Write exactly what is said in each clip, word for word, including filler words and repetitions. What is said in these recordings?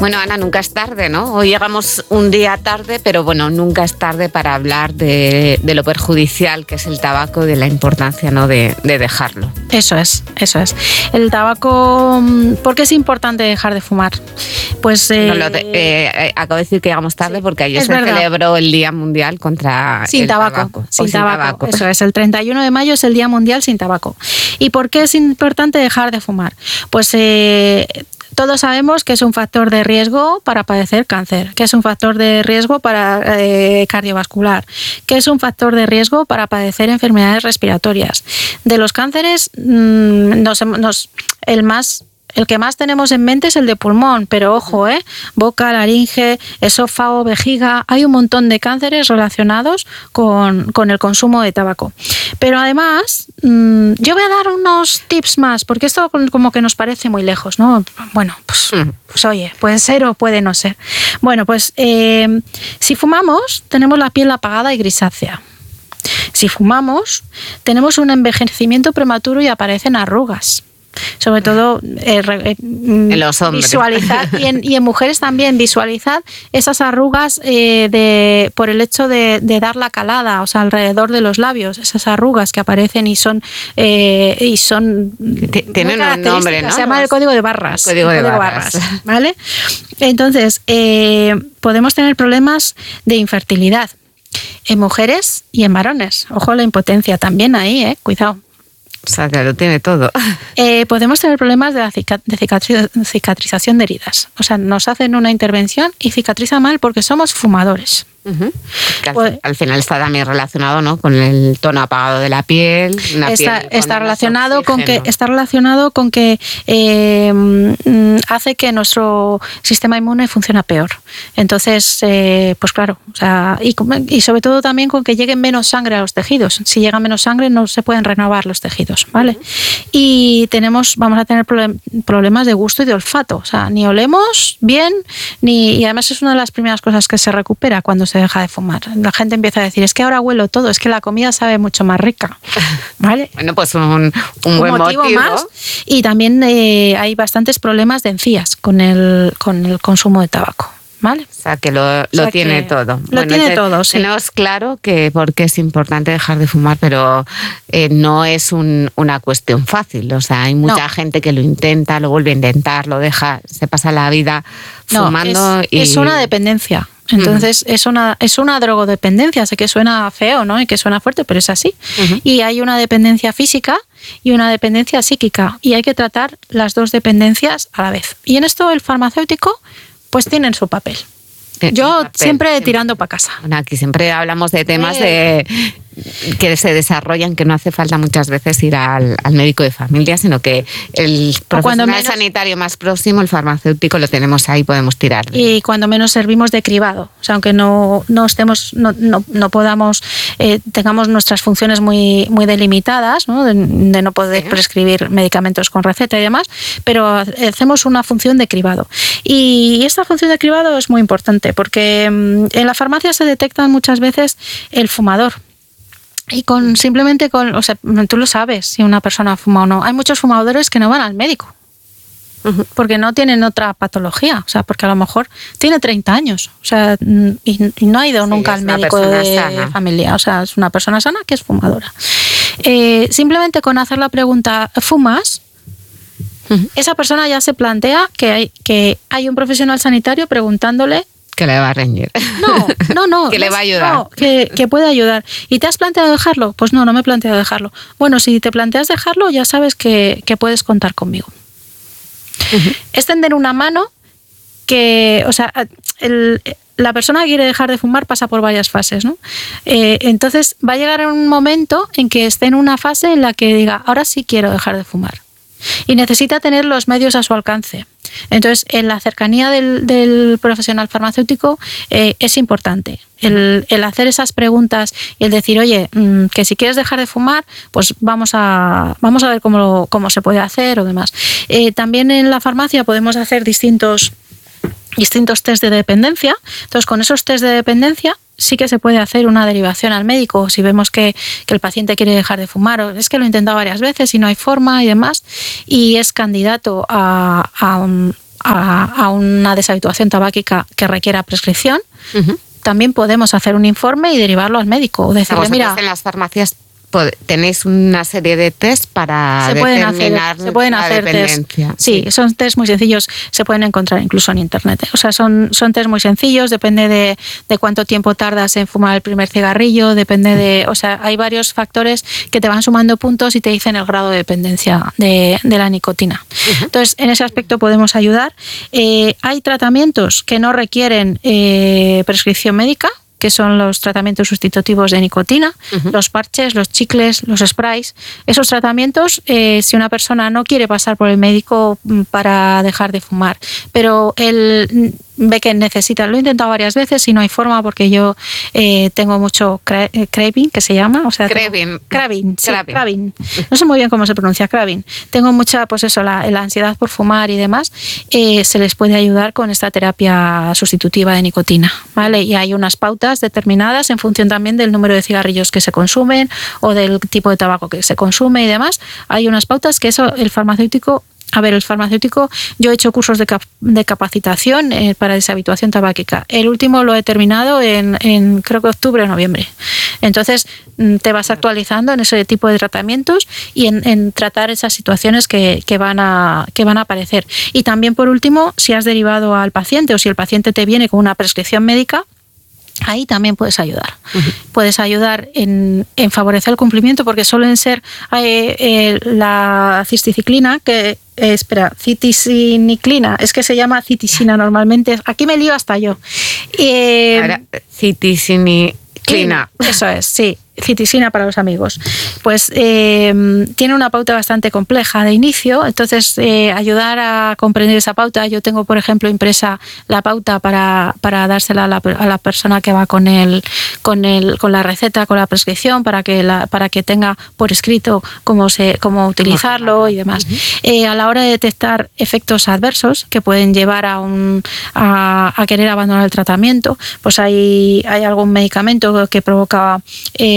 Bueno, Ana, nunca es tarde, ¿no? Hoy llegamos un día tarde, pero bueno, nunca es tarde para hablar de, de lo perjudicial que es el tabaco, de la importancia, ¿no?, de, de dejarlo. Eso es, eso es. El tabaco, ¿por qué es importante dejar de fumar? Pues eh, no, lo de, eh, acabo de decir que llegamos tarde, sí, porque ayer se verdad. celebró el Día Mundial contra sin el tabaco. tabaco. Sin, sin tabaco. tabaco. Eso es, el treinta y uno de mayo es el Día Mundial sin tabaco. ¿Y por qué es importante dejar de fumar? Pues eh, todos sabemos que es un factor de riesgo para padecer cáncer, que es un factor de riesgo para eh, cardiovascular, que es un factor de riesgo para padecer enfermedades respiratorias. De los cánceres, mmm, nos, nos, el más... El que más tenemos en mente es el de pulmón, pero ojo, ¿eh? Boca, laringe, esófago, vejiga, hay un montón de cánceres relacionados con, con el consumo de tabaco. Pero además, mmm, yo voy a dar unos tips más, porque esto como que nos parece muy lejos, ¿no? Bueno, pues, pues oye, puede ser o puede no ser. Bueno, pues eh, si fumamos, tenemos la piel apagada y grisácea. Si fumamos, tenemos un envejecimiento prematuro y aparecen arrugas. Sobre todo eh, eh, en los hombres. Visualizar y en, y en mujeres también visualizar esas arrugas eh, de, por el hecho de, de dar la calada, o sea, alrededor de los labios, esas arrugas que aparecen y son eh, y son tienen un nombre, ¿no? Se llama el código de barras. El código de código barras. barras, ¿vale? Entonces eh, podemos tener problemas de infertilidad en mujeres y en varones. Ojo, la impotencia también ahí, eh, cuidado. O sea, que lo tiene todo. Eh, podemos tener problemas de, la cica- de cicatri- cicatrización de heridas. O sea, nos hacen una intervención y cicatriza mal porque somos fumadores. Uh-huh. Que al, Pues, al final está también relacionado, ¿no?, con el tono apagado de la piel. Una está, piel con está menos relacionado con que oxígeno. está relacionado con que eh, hace que nuestro sistema inmune funcione peor. Entonces, eh, pues claro, o sea, y, y sobre todo también con que llegue menos sangre a los tejidos. Si llega menos sangre, no se pueden renovar los tejidos, ¿vale? Uh-huh. Y tenemos, vamos a tener problem- problemas de gusto y de olfato. O sea, ni olemos bien, ni y además es una de las primeras cosas que se recupera cuando se deja de fumar. La gente empieza a decir, es que ahora huelo todo, es que la comida sabe mucho más rica, ¿vale? Bueno, pues un, un, un buen motivo, motivo más. Y también eh, hay bastantes problemas de encías con el, con el consumo de tabaco, ¿vale? O sea, que lo, lo o sea tiene que todo. Lo bueno, tiene te, todo, sí. Tenemos claro que porque es importante dejar de fumar, pero eh, no es un, una cuestión fácil. O sea, hay mucha no. gente que lo intenta, lo vuelve a intentar, lo deja, se pasa la vida fumando. No, es, y... es una dependencia. Entonces, uh-huh. es una es una drogodependencia. Sé que suena feo, ¿no?, y que suena fuerte, pero es así. Uh-huh. Y hay una dependencia física y una dependencia psíquica. Y hay que tratar las dos dependencias a la vez. Y en esto el farmacéutico, pues tienen su papel. Yo papel, siempre, siempre tirando para casa. Bueno, aquí siempre hablamos de temas eh. de que se desarrollan, que no hace falta muchas veces ir al, al médico de familia, sino que el profesional menos, sanitario más próximo, el farmacéutico, lo tenemos ahí, podemos tirar. De... Y cuando menos servimos de cribado, o sea, aunque no, no estemos, no, no, no podamos, eh, tengamos nuestras funciones muy, muy delimitadas, ¿no?, de, de no poder ¿Sí? prescribir medicamentos con receta y demás, pero hacemos una función de cribado. Y esta función de cribado es muy importante porque en la farmacia se detectan muchas veces el fumador. Y con simplemente con, o sea, tú lo sabes si una persona fuma o no. Hay muchos fumadores que no van al médico uh-huh. porque no tienen otra patología, o sea, porque a lo mejor tiene treinta años, o sea, y, y no ha ido sí, nunca al médico de sana. familia, o sea, es una persona sana que es fumadora. Eh, simplemente con hacer la pregunta, ¿fumas? Uh-huh. Esa persona ya se plantea que hay, que hay un profesional sanitario preguntándole que le va a reñir. No, no, no. que le va a ayudar. No, que, que puede ayudar. ¿Y te has planteado dejarlo? Pues no, no me he planteado dejarlo. Bueno, si te planteas dejarlo, ya sabes que, que puedes contar conmigo. Uh-huh. Es tender una mano que, o sea, el, la persona que quiere dejar de fumar pasa por varias fases, ¿no? Eh, entonces va a llegar un momento en que esté en una fase en la que diga, ahora sí quiero dejar de fumar. Y necesita tener los medios a su alcance. Entonces, en la cercanía del, del profesional farmacéutico eh, es importante el, el hacer esas preguntas y el decir, oye, mmm, que si quieres dejar de fumar, pues vamos a, vamos a ver cómo, lo, cómo se puede hacer o demás. Eh, también en la farmacia podemos hacer distintos, distintos test de dependencia. Entonces, con esos test de dependencia sí que se puede hacer una derivación al médico si vemos que, que el paciente quiere dejar de fumar o es que lo he intentado varias veces y no hay forma y demás y es candidato a, a, a, a una deshabituación tabáquica que requiera prescripción, uh-huh. también podemos hacer un informe y derivarlo al médico. O decirle, mira, en las farmacias tenéis una serie de test para se pueden determinar hacer, se pueden la hacer dependencia. Test. Sí, sí, son test muy sencillos, se pueden encontrar incluso en internet. O sea, son, son test muy sencillos, depende de, de cuánto tiempo tardas en fumar el primer cigarrillo, depende de, o sea, hay varios factores que te van sumando puntos y te dicen el grado de dependencia de, de la nicotina. Uh-huh. Entonces, en ese aspecto podemos ayudar. Eh, hay tratamientos que no requieren eh, prescripción médica, que son los tratamientos sustitutivos de nicotina, uh-huh. los parches, los chicles, los sprays. Esos tratamientos, eh, si una persona no quiere pasar por el médico para dejar de fumar, pero él ve que necesita, lo he intentado varias veces y no hay forma porque yo eh, tengo mucho cra- craving, que se llama, o sea, craving, craving, sí, craving. craving. No sé muy bien cómo se pronuncia craving. Tengo mucha, pues eso, la, la ansiedad por fumar y demás. Eh, se les puede ayudar con esta terapia sustitutiva de nicotina, ¿vale? Y hay unas pautas determinadas en función también del número de cigarrillos que se consumen o del tipo de tabaco que se consume y demás. Hay unas pautas que eso el farmacéutico A ver, el farmacéutico, yo he hecho cursos de, cap- de capacitación eh, para deshabituación tabáquica. El último lo he terminado en, en creo que octubre o noviembre. Entonces, te vas actualizando en ese tipo de tratamientos y en, en tratar esas situaciones que, que, van a, que van a aparecer. Y también, por último, si has derivado al paciente o si el paciente te viene con una prescripción médica, ahí también puedes ayudar. Uh-huh. Puedes ayudar en, en favorecer el cumplimiento porque suelen ser eh, eh, la cisticiclina, que eh, espera, citisiniclina, es que se llama citisina normalmente. Aquí me lío hasta yo. Eh, Ahora, citisiniclina. Eso es, sí. Citisina para los amigos. Pues eh, tiene una pauta bastante compleja de inicio, entonces eh, ayudar a comprender esa pauta. Yo tengo, por ejemplo, impresa la pauta para, para dársela a la, a la persona que va con el, con el, con la receta, con la prescripción, para que la, para que tenga por escrito cómo se, cómo utilizarlo y demás. Uh-huh. Eh, a la hora de detectar efectos adversos que pueden llevar a un a, a querer abandonar el tratamiento, pues hay, hay algún medicamento que provoca eh,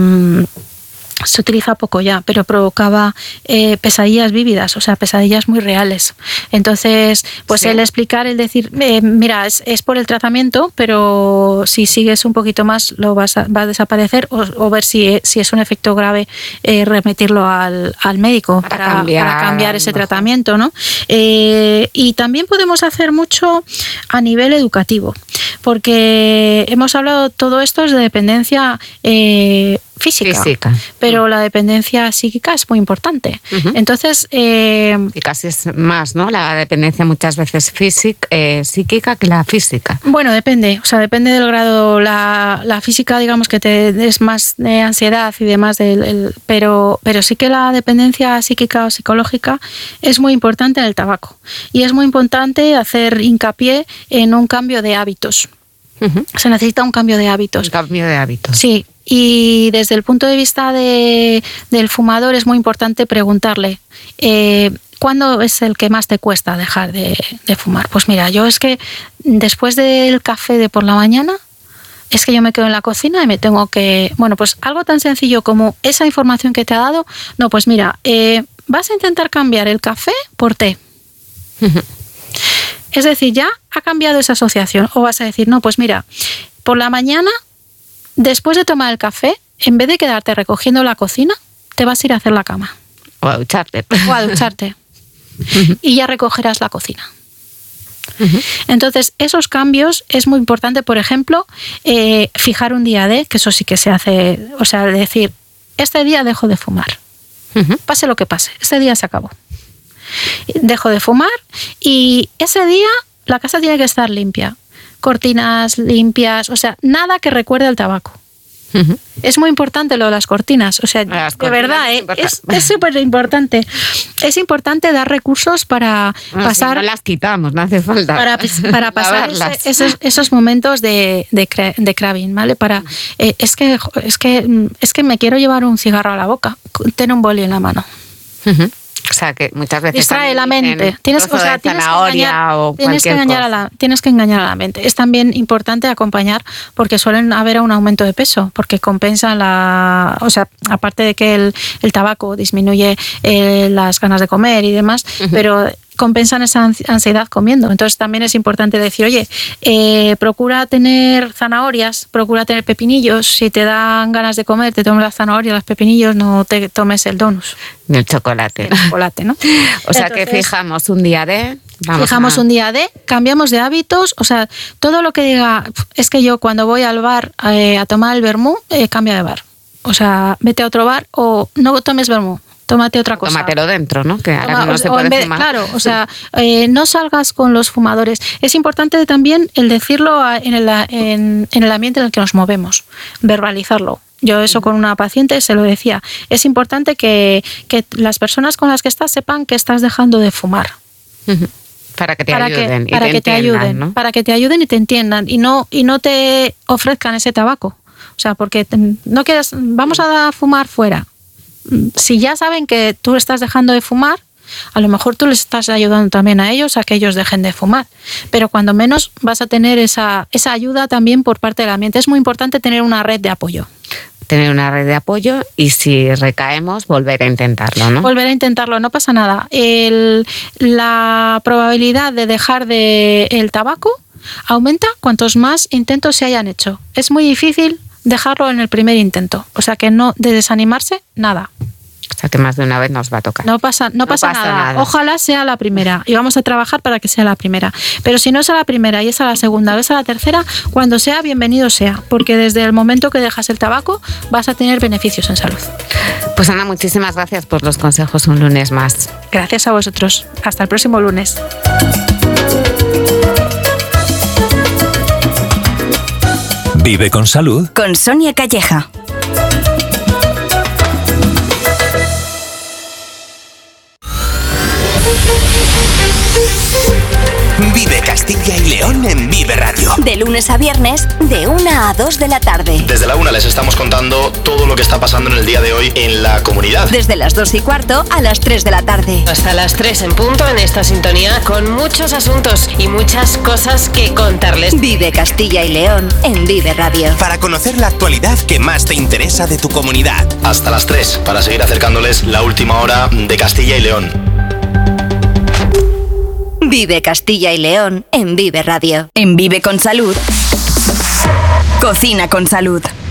se utiliza poco ya, pero provocaba eh, pesadillas vívidas, o sea, pesadillas muy reales. Entonces, pues sí. el explicar, el decir, eh, mira, es, es por el tratamiento, pero si sigues un poquito más lo vas a, va a desaparecer, o, o ver si, si es un efecto grave, eh, remitirlo al, al médico para, para, cambiar, para cambiar ese mejor. tratamiento, ¿no? Eh, y también podemos hacer mucho a nivel educativo, porque hemos hablado, todo esto es de dependencia eh, Física, física, pero la dependencia psíquica es muy importante. Uh-huh. Entonces, eh, y casi es más, ¿no? La dependencia muchas veces física, eh, psíquica que la física. Bueno, depende, o sea, depende del grado. La, la física, digamos que te es más de ansiedad y demás, del, el, pero, pero sí que la dependencia psíquica o psicológica es muy importante en el tabaco y es muy importante hacer hincapié en un cambio de hábitos. Uh-huh. Se necesita un cambio de hábitos. Un cambio de hábitos. Sí. Y desde el punto de vista de, del fumador es muy importante preguntarle eh, ¿cuándo es el que más te cuesta dejar de, de fumar? Pues mira, yo es que después del café de por la mañana es que yo me quedo en la cocina y me tengo que... Bueno, pues algo tan sencillo como esa información que te ha dado, no, pues mira, eh, vas a intentar cambiar el café por té. Uh-huh. Es decir, ya ha cambiado esa asociación. O vas a decir, no, pues mira, por la mañana... Después de tomar el café, en vez de quedarte recogiendo la cocina, te vas a ir a hacer la cama. O a ducharte. O a ducharte. Uh-huh. Y ya recogerás la cocina. Uh-huh. Entonces, esos cambios es muy importante, por ejemplo, eh, fijar un día de, que eso sí que se hace, o sea, decir, este día dejo de fumar. Uh-huh. Pase lo que pase, este día se acabó. Dejo de fumar y ese día la casa tiene que estar limpia. Cortinas limpias, o sea, nada que recuerde al tabaco. Uh-huh. Es muy importante lo de las cortinas, o sea, las de verdad, ¿eh? es súper importante. Es importante dar recursos para bueno, pasar... Si no las quitamos, no hace falta. Para, para pasar ese, esos, esos momentos de, de, de craving, ¿vale? Para, eh, es, que, es, que, es que me quiero llevar un cigarro a la boca, ten un boli en la mano. Uh-huh. O sea, que muchas veces distrae la mente. Tienes, o sea, tienes, que engañar, o tienes, que engañar a la, tienes que engañar a la mente. Es también importante acompañar porque suelen haber un aumento de peso, porque compensan la... O sea, aparte de que el, el tabaco disminuye eh, las ganas de comer y demás, uh-huh. pero compensan esa ansiedad comiendo. Entonces también es importante decir, oye, eh, procura tener zanahorias, procura tener pepinillos. Si te dan ganas de comer, te tomes las zanahorias, los pepinillos, no te tomes el donus. Ni el chocolate. El chocolate, ¿no? O sea, Entonces, que fijamos un día de... Vamos fijamos a... un día de, cambiamos de hábitos, o sea, todo lo que diga, es que yo cuando voy al bar eh, a tomar el vermú, eh, cambia de bar. O sea, vete a otro bar o no tomes vermú. Tómate otra cosa. Tómatelo dentro, ¿no? Que ahora Toma, no se puede vez, fumar. Claro, o sea, eh, no salgas con los fumadores. Es importante también el decirlo en el, en, en el ambiente en el que nos movemos, verbalizarlo. Yo eso con una paciente se lo decía. Es importante que, que las personas con las que estás sepan que estás dejando de fumar. Para que te para ayuden. Que, para y te que te ayuden, ¿no? Para que te ayuden y te entiendan y no, y no te ofrezcan ese tabaco. O sea, porque no quieres, vamos a fumar fuera. Si ya saben que tú estás dejando de fumar, a lo mejor tú les estás ayudando también a ellos a que ellos dejen de fumar. Pero cuando menos vas a tener esa, esa ayuda también por parte del ambiente. Es muy importante tener una red de apoyo. Tener una red de apoyo y si recaemos, volver a intentarlo, ¿no? Volver a intentarlo, no pasa nada. El, la probabilidad de dejar de el tabaco aumenta cuantos más intentos se hayan hecho. Es muy difícil dejarlo en el primer intento. O sea que no, de desanimarse, nada. O sea que más de una vez nos va a tocar. No pasa, no no pasa, pasa nada. nada. Ojalá sea la primera. Y vamos a trabajar para que sea la primera. Pero si no es a la primera y es a la segunda o es a la tercera, cuando sea, bienvenido sea. Porque desde el momento que dejas el tabaco vas a tener beneficios en salud. Pues Ana, muchísimas gracias por los consejos un lunes más. Gracias a vosotros. Hasta el próximo lunes. Vive con salud. Con Sonia Calleja. Vive Castilla y León en Vive Radio. De lunes a viernes, de una a dos de la tarde. Desde la una les estamos contando todo lo que está pasando en el día de hoy en la comunidad. Desde las dos y cuarto a las tres de la tarde. Hasta las tres en punto en esta sintonía con muchos asuntos y muchas cosas que contarles. Vive Castilla y León en Vive Radio. Para conocer la actualidad que más te interesa de tu comunidad. Hasta las tres para seguir acercándoles la última hora de Castilla y León. Vive Castilla y León en Vive Radio. En Vive con Salud. Cocina con salud.